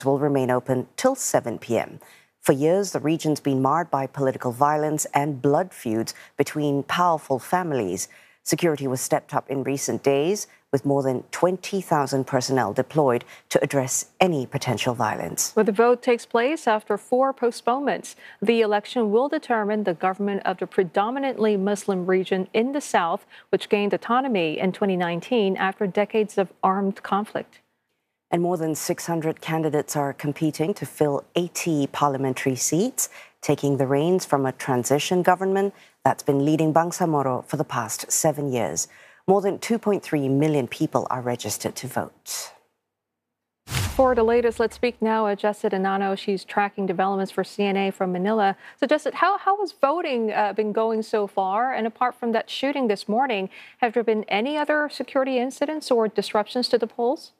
will remain open till 7 p.m. For years, the region's been marred by political violence and blood feuds between powerful families. Security was stepped up in recent days, with more than 20,000 personnel deployed to address any potential violence. Well, the vote takes place after 4 postponements. The election will determine the government of the predominantly Muslim region in the south, which gained autonomy in 2019 after decades of armed conflict. And more than 600 candidates are competing to fill 80 parliamentary seats, taking the reins from a transition government that's been leading Bangsamoro for the past 7 years. More than 2.3 million people are registered to vote. For the latest, let's speak now with Jessit Enano. She's tracking developments for CNA from Manila. So, Jessit, how has voting been going so far? And apart from that shooting this morning, have there been any other security incidents or disruptions to the polls?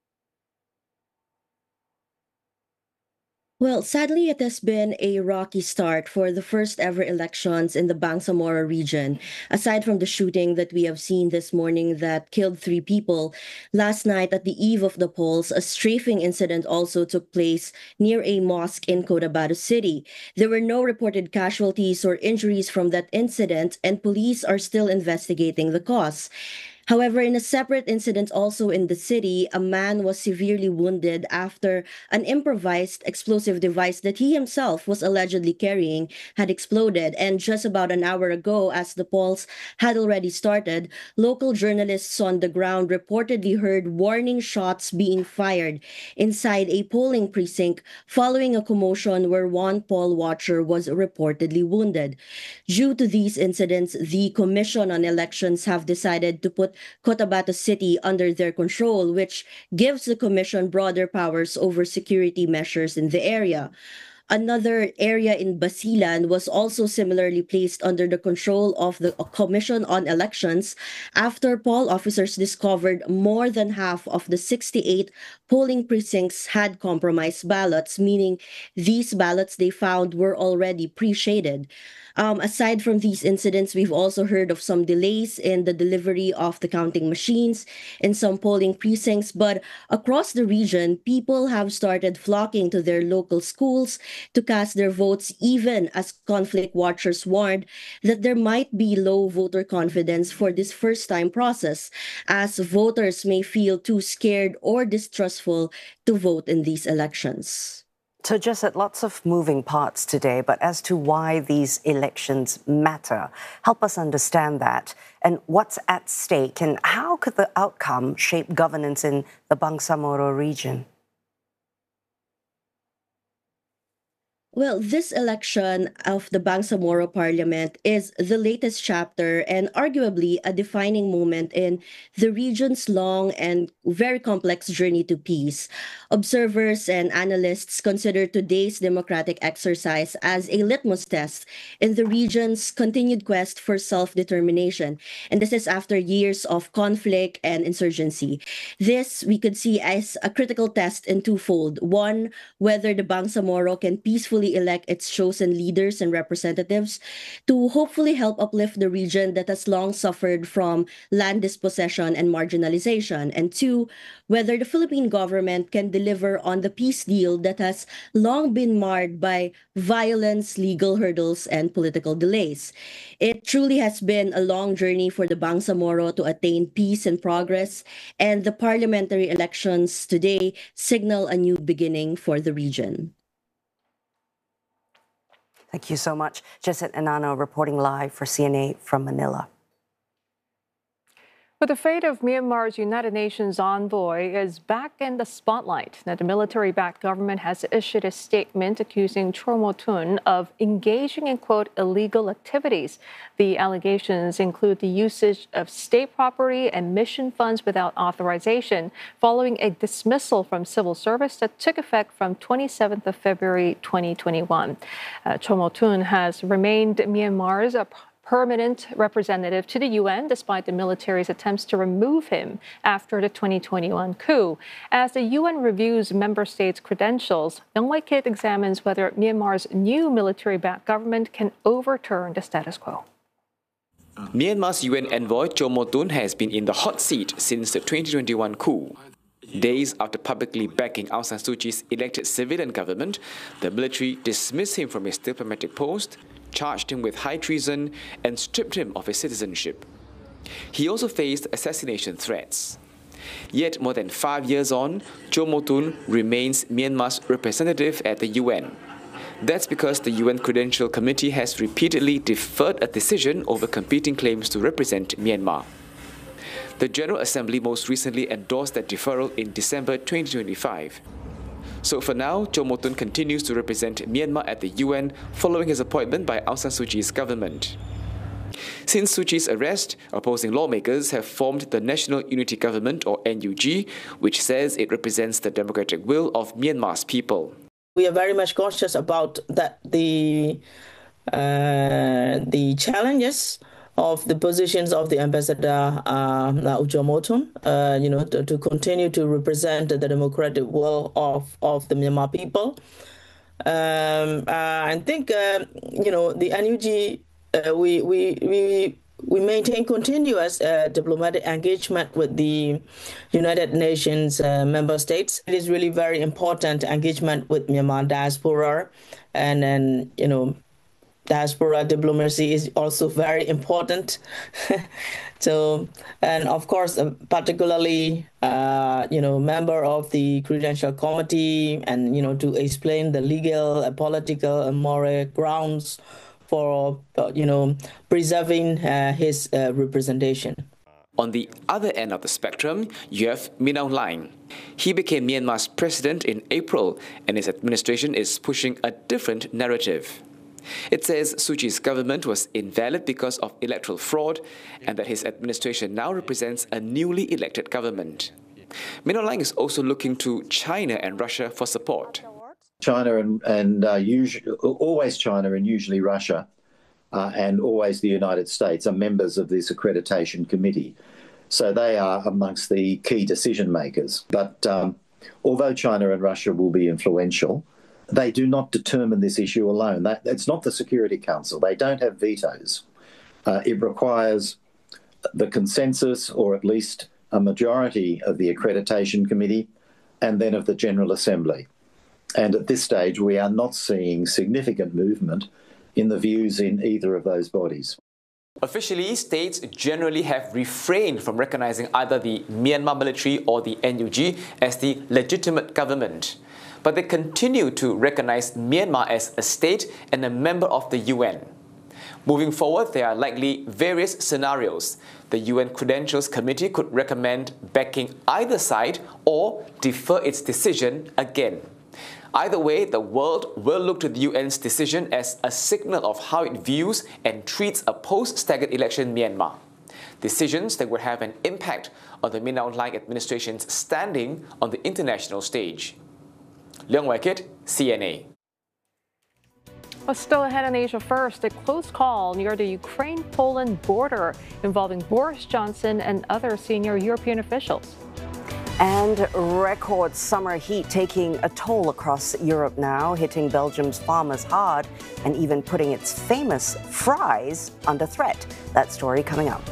Well, sadly, it has been a rocky start for the first ever elections in the Bangsamoro region. Aside from the shooting that we have seen this morning that killed 3 people, last night at the eve of the polls, a strafing incident also took place near a mosque in Cotabato City. There were no reported casualties or injuries from that incident, and police are still investigating the cause. However, in a separate incident also in the city, a man was severely wounded after an improvised explosive device that he himself was allegedly carrying had exploded. And just about an hour ago, as the polls had already started, local journalists on the ground reportedly heard warning shots being fired inside a polling precinct following a commotion where one poll watcher was reportedly wounded. Due to these incidents, the Commission on Elections have decided to put Cotabato City under their control, which gives the commission broader powers over security measures in the area. Another area in Basilan was also similarly placed under the control of the Commission on Elections after poll officers discovered more than half of the 68 polling precincts had compromised ballots, meaning these ballots they found were already pre-shaded. Aside from these incidents, we've also heard of some delays in the delivery of the counting machines in some polling precincts, but across the region, people have started flocking to their local schools to cast their votes, even as conflict watchers warned that there might be low voter confidence for this first-time process, as voters may feel too scared or distrustful to vote in these elections. So, Jessit, lots of moving parts today, but as to why these elections matter, help us understand that and what's at stake and how could the outcome shape governance in the Bangsamoro region? Well, this election of the Bangsamoro Parliament is the latest chapter and arguably a defining moment in the region's long and very complex journey to peace. Observers and analysts consider today's democratic exercise as a litmus test in the region's continued quest for self-determination. And this is after years of conflict and insurgency. This we could see as a critical test in twofold. One, whether the Bangsamoro can peacefully elect its chosen leaders and representatives to hopefully help uplift the region that has long suffered from land dispossession and marginalization. And two, whether the Philippine government can deliver on the peace deal that has long been marred by violence, legal hurdles, and political delays. It truly has been a long journey for the Bangsamoro to attain peace and progress, and the parliamentary elections today signal a new beginning for the region. Thank you so much. Jessit Enano reporting live for CNA from Manila. But the fate of Myanmar's United Nations envoy is back in the spotlight. Now, the military-backed government has issued a statement accusing Chormotun of engaging in, quote, illegal activities. The allegations include the usage of state property and mission funds without authorization, following a dismissal from civil service that took effect from 27th of February 2021. Chormotun has remained Myanmar's permanent representative to the UN despite the military's attempts to remove him after the 2021 coup. As the UN reviews member states' credentials, Young White Kit examines whether Myanmar's new military-backed government can overturn the status quo. Myanmar's UN envoy Chormotun has been in the hot seat since the 2021 coup. Days after publicly backing Aung San Suu Kyi's elected civilian government, the military dismissed him from his diplomatic post, charged him with high treason, and stripped him of his citizenship. He also faced assassination threats. Yet, more than 5 years on, Chomotun remains Myanmar's representative at the UN. That's because the UN Credential Committee has repeatedly deferred a decision over competing claims to represent Myanmar. The General Assembly most recently endorsed that deferral in December 2025. So for now, Chomotun continues to represent Myanmar at the UN following his appointment by Aung San Suu Kyi's government. Since Suu Kyi's arrest, opposing lawmakers have formed the National Unity Government, or NUG, which says it represents the democratic will of Myanmar's people. We are very much conscious about that the challenges of the positions of the ambassador Chomotun, to continue to represent the democratic will of the Myanmar people. I think the NUG. We maintain continuous diplomatic engagement with the United Nations member states. It is really very important engagement with Myanmar diaspora, and then diaspora diplomacy is also very important. So, and of course, particularly, member of the Credential Committee, and to explain the legal, political, and moral grounds for preserving his representation. On the other end of the spectrum, you have Min Aung Hlaing. He became Myanmar's president in April, and his administration is pushing a different narrative. It says Suu Kyi's government was invalid because of electoral fraud, and that his administration now represents a newly elected government. Min Aung Hlaing is also looking to China and Russia for support. China and always China and usually Russia and always the United States are members of this accreditation committee. So they are amongst the key decision makers. But although China and Russia will be influential, they do not determine this issue alone. It's not the Security Council. They don't have vetoes. It requires the consensus, or at least a majority of the accreditation committee, and then of the General Assembly. And at this stage, we are not seeing significant movement in the views in either of those bodies. Officially, states generally have refrained from recognizing either the Myanmar military or the NUG as the legitimate government. But they continue to recognize Myanmar as a state and a member of the UN. Moving forward, there are likely various scenarios. The UN Credentials Committee could recommend backing either side or defer its decision again. Either way, the world will look to the UN's decision as a signal of how it views and treats a post-staggered election Myanmar. Decisions that will have an impact on the Min Aung Hlaing administration's standing on the international stage. Leong Wai Kit, CNA. Well, still ahead in Asia First, a close call near the Ukraine-Poland border involving Boris Johnson and other senior European officials. And record summer heat taking a toll across Europe now, hitting Belgium's farmers hard and even putting its famous fries under threat. That story coming up.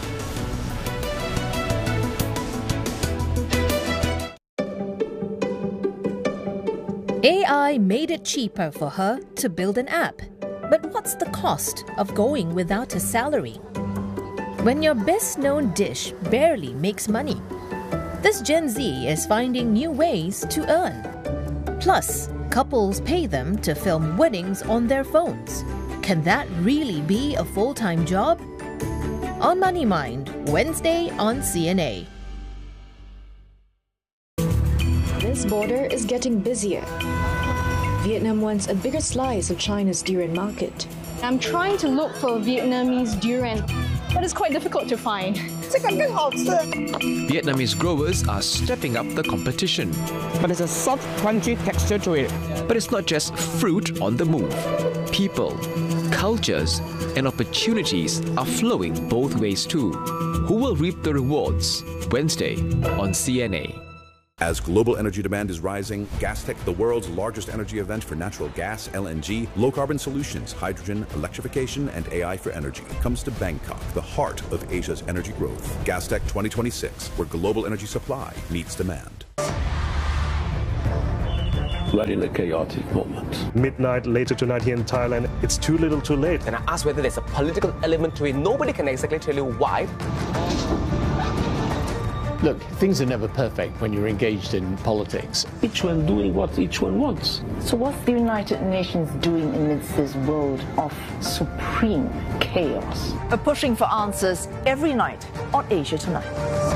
AI made it cheaper for her to build an app. But what's the cost of going without a salary? When your best-known dish barely makes money, this Gen Z is finding new ways to earn. Plus, couples pay them to film weddings on their phones. Can that really be a full-time job? On Money Mind, Wednesday on CNA. This border is getting busier. Vietnam wants a bigger slice of China's durian market. I'm trying to look for Vietnamese durian, but it's quite difficult to find. Vietnamese growers are stepping up the competition. But it's a soft, crunchy texture to it. But it's not just fruit on the move. People, cultures, and opportunities are flowing both ways too. Who will reap the rewards? Wednesday on CNA. As global energy demand is rising, Gastech, the world's largest energy event for natural gas, LNG, low-carbon solutions, hydrogen, electrification, and AI for energy, comes to Bangkok, the heart of Asia's energy growth. Gastech 2026, where global energy supply meets demand. We're in a chaotic moment. Midnight later tonight here in Thailand, it's too little too late. And I asked whether there's a political element to it. Nobody can exactly tell you why. Look, things are never perfect when you're engaged in politics. Each one doing what each one wants. So what's the United Nations doing amidst this world of supreme chaos? We're pushing for answers every night on Asia Tonight.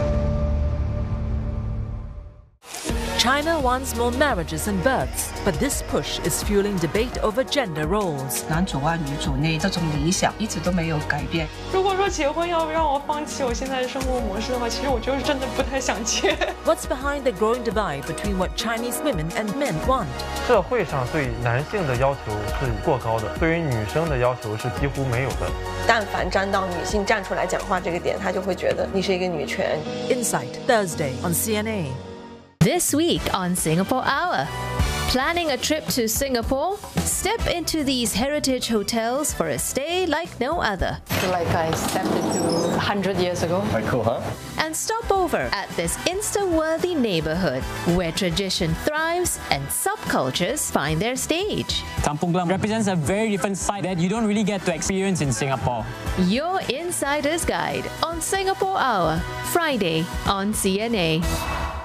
China wants more marriages and births, but this push is fueling debate over gender roles. 男主外女主内这种理想一直都没有改变。 如果说结婚要不让我放弃我现在的生活模式的话，其实我就是真的不太想结。 What's behind the growing divide between what Chinese women and men want? 社会上对男性的要求是过高的，对于女生的要求是几乎没有的。 但凡沾到女性站出来讲话这个点，他就会觉得你是一个女权。 Insight Thursday on CNA. This week on Singapore Hour. Planning a trip to Singapore? Step into these heritage hotels for a stay like no other. I feel like I stepped into 100 years ago. Quite cool, huh? And stop over at this Insta-worthy neighborhood where tradition thrives and subcultures find their stage. Kampung Glam represents a very different side that you don't really get to experience in Singapore. Your Insider's Guide on Singapore Hour, Friday on CNA.